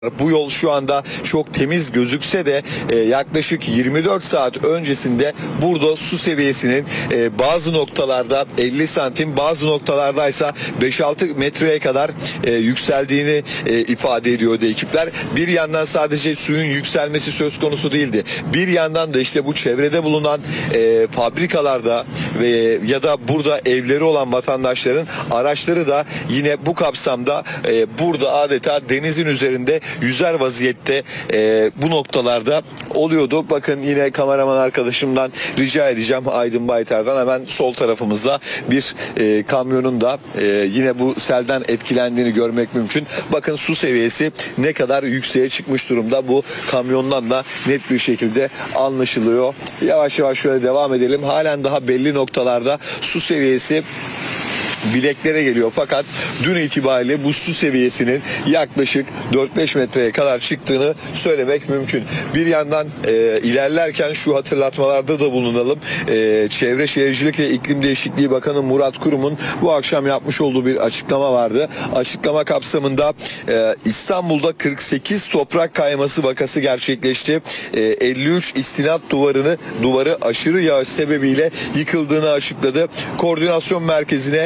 Bu yol şu anda çok temiz gözükse de yaklaşık 24 saat öncesinde burada su seviyesinin bazı noktalarda 50 santim, bazı noktalardaysa 5-6 metreye kadar yükseldiğini ifade ediyordu ekipler. Bir yandan sadece suyun yükselmesi söz konusu değildi. Bir yandan da işte bu çevrede bulunan fabrikalarda ya da burada evleri olan vatandaşların araçları da yine bu kapsamda burada adeta denizin üzerinde yüzer vaziyette bu noktalarda oluyordu. Bakın yine kameraman arkadaşımdan rica edeceğim, Aydın Baytar'dan, hemen sol tarafımızda bir kamyonun da yine bu selden etkilendiğini görmek mümkün. Bakın su seviyesi ne kadar yükseğe çıkmış durumda, bu kamyondan da net bir şekilde anlaşılıyor. Yavaş yavaş şöyle devam edelim. Halen daha belli noktalarda su seviyesi bileklere geliyor, fakat dün itibariyle bu su seviyesinin yaklaşık 4-5 metreye kadar çıktığını söylemek mümkün. Bir yandan ilerlerken şu hatırlatmalarda da bulunalım. Çevre Şehircilik ve İklim Değişikliği Bakanı Murat Kurum'un bu akşam yapmış olduğu bir açıklama vardı. Açıklama kapsamında İstanbul'da 48 toprak kayması vakası gerçekleşti. 53 istinat duvarı aşırı yağış sebebiyle yıkıldığını açıkladı. Koordinasyon merkezine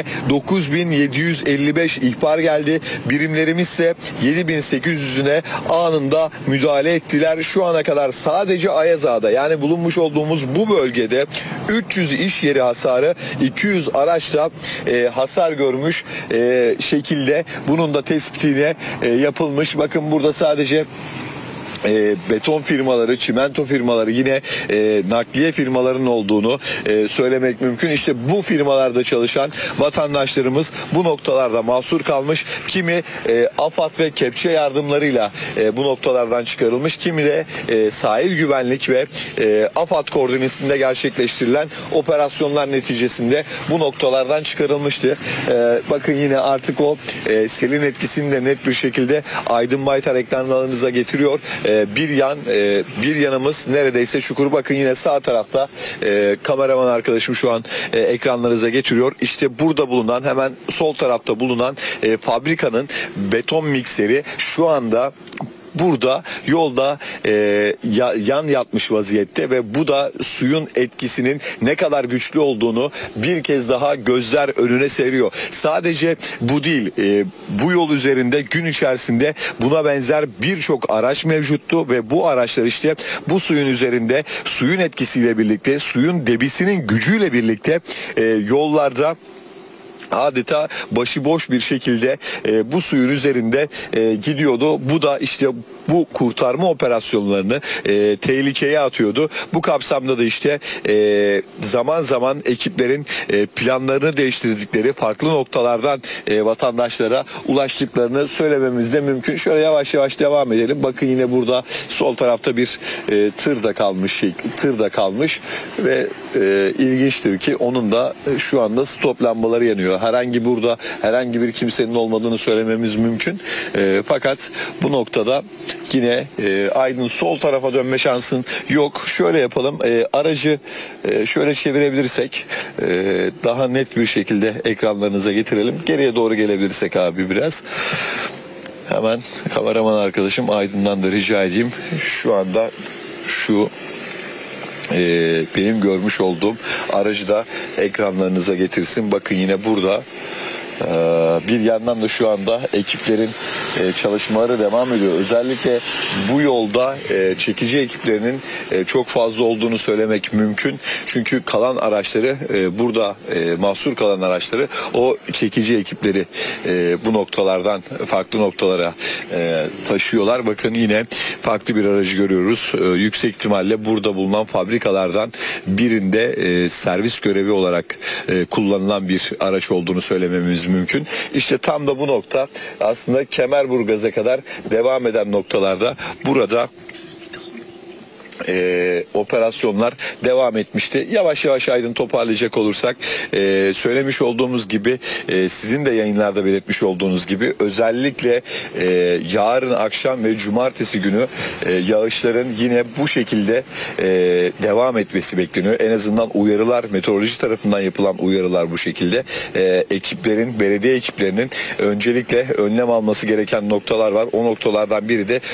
9755 ihbar geldi. Birimlerimiz ise 7800'üne anında müdahale ettiler. Şu ana kadar sadece Ayazağa'da, yani bulunmuş olduğumuz bu bölgede 300 iş yeri hasarı, 200 araçla hasar görmüş şekilde bunun da tespitine yapılmış. Bakın burada sadece beton firmaları, çimento firmaları, yine nakliye firmalarının olduğunu söylemek mümkün. İşte bu firmalarda çalışan vatandaşlarımız bu noktalarda mahsur kalmış. Kimi AFAD ve kepçe yardımlarıyla bu noktalardan çıkarılmış. Kimi de sahil güvenlik ve AFAD koordinesinde gerçekleştirilen operasyonlar neticesinde bu noktalardan çıkarılmıştı. Bakın yine artık o selin etkisini de net bir şekilde Aydın Baytar ekranlarınıza getiriyor. Bir yanımız neredeyse çukur. Bakın yine sağ tarafta kameraman arkadaşım şu an ekranlarınıza getiriyor. İşte burada bulunan, hemen sol tarafta bulunan fabrikanın beton mikseri şu anda burada yolda yan yatmış vaziyette ve bu da suyun etkisinin ne kadar güçlü olduğunu bir kez daha gözler önüne seriyor. Sadece bu değil, bu yol üzerinde gün içerisinde buna benzer birçok araç mevcuttu ve bu araçlar işte bu suyun üzerinde, suyun etkisiyle birlikte, suyun debisinin gücüyle birlikte yollarda adeta başıboş bir şekilde bu suyun üzerinde gidiyordu. Bu da işte bu kurtarma operasyonlarını tehlikeye atıyordu. Bu kapsamda da işte zaman zaman ekiplerin planlarını değiştirdikleri, farklı noktalardan vatandaşlara ulaştıklarını söylememiz de mümkün. Şöyle yavaş yavaş devam edelim. Bakın yine burada sol tarafta bir tır da kalmış ve ilginçtir ki onun da şu anda stop lambaları yanıyor. Herhangi bir kimsenin olmadığını söylememiz mümkün. Fakat bu noktada yine Aydın sol tarafa dönme şansın yok. Şöyle yapalım. Aracı şöyle çevirebilirsek daha net bir şekilde ekranlarınıza getirelim. Geriye doğru gelebilirsek abi biraz. Hemen kameraman arkadaşım Aydın'dan da rica edeyim. Şu anda benim görmüş olduğum aracı da ekranlarınıza getirsin. Bakın yine burada. Bir yandan da şu anda ekiplerin çalışmaları devam ediyor. Özellikle bu yolda çekici ekiplerinin çok fazla olduğunu söylemek mümkün. Çünkü kalan araçları, burada mahsur kalan araçları o çekici ekipleri bu noktalardan farklı noktalara taşıyorlar. Bakın yine farklı bir aracı görüyoruz. Yüksek ihtimalle burada bulunan fabrikalardan birinde servis görevi olarak kullanılan bir araç olduğunu söylememiz mümkün. İşte tam da bu nokta aslında Kemerburgaz'a kadar devam eden noktalarda burada operasyonlar devam etmişti. Yavaş yavaş Aydın toparlayacak olursak söylemiş olduğumuz gibi sizin de yayınlarda belirtmiş olduğunuz gibi özellikle yarın akşam ve cumartesi günü yağışların yine bu şekilde devam etmesi bekleniyor. En azından uyarılar, meteoroloji tarafından yapılan uyarılar bu şekilde. Ekiplerin, belediye ekiplerinin öncelikle önlem alması gereken noktalar var. O noktalardan biri de